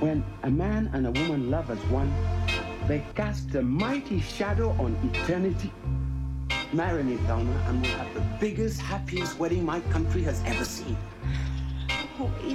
When a man and a woman love as one, they cast a mighty shadow on eternity. Marry me, Thelma, and we'll have the biggest, happiest wedding my country has ever seen. Oh,